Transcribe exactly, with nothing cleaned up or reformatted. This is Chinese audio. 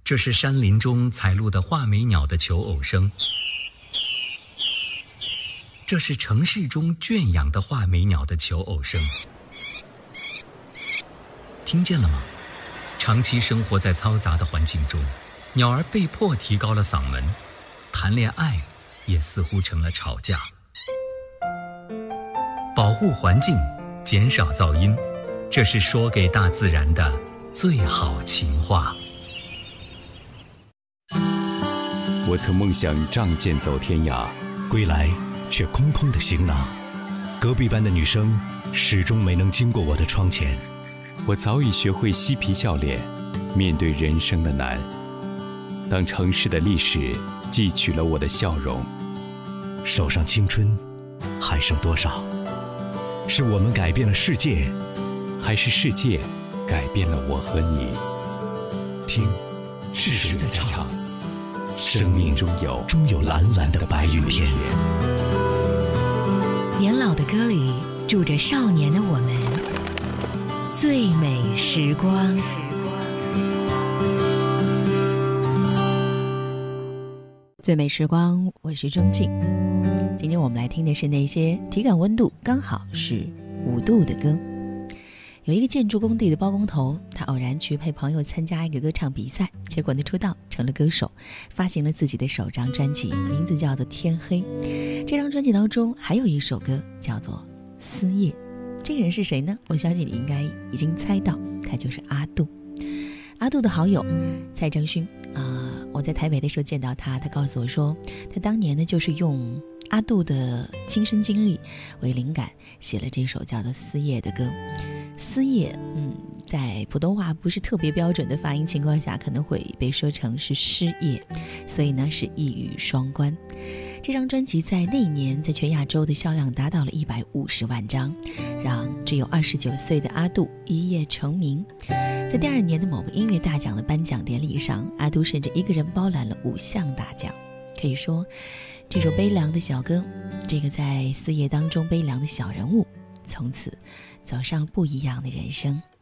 这是山林中采录的画眉鸟的求偶声，这是城市中圈养的画眉鸟的求偶声。听见了吗？长期生活在嘈杂的环境中，鸟儿被迫提高了嗓门，谈恋爱也似乎成了吵架。保护环境，减少噪音，这是说给大自然的最好情话。 我曾梦想仗剑走天涯， 归来却空空的行囊。隔壁班的女生始终没能经过我的窗前。 我早已学会嬉皮笑脸，面对人生的难。当城市的历史汲取了我的笑容， 手上青春还剩多少？是我们改变了世界， 还是世界改变了我和你？ 听，是谁在唱？ 生命中有终有蓝蓝的白云天。 年老的歌里住着少年的我们，最美时光。最美时光，我是钟静。今天我们来听的是那些体感温度刚好是五度的歌。有一个建筑工地的包工头，他偶然去陪朋友参加一个歌唱比赛，结果呢出道成了歌手，发行了自己的首张专辑，名字叫做《天黑》。这张专辑当中还有一首歌叫做《思夜》。这个人是谁呢？我相信你应该已经猜到，他就是阿杜。阿杜的好友蔡正勋啊、呃，我在台北的时候见到他，他告诉我说，他当年呢就是用阿杜的亲身经历为灵感，写了这首叫做《思夜》的歌。思夜，嗯，在普通话不是特别标准的发音情况下，可能会被说成是失业，所以呢是一语双关。这张专辑在那一年在全亚洲的销量达到了一百五十万张，让只有二十九岁的阿杜一夜成名。在第二年的某个音乐大奖的颁奖典礼上，阿杜甚至一个人包揽了五项大奖。可以说，这首悲凉的小歌，这个在四夜当中悲凉的小人物，从此走上不一样的人生。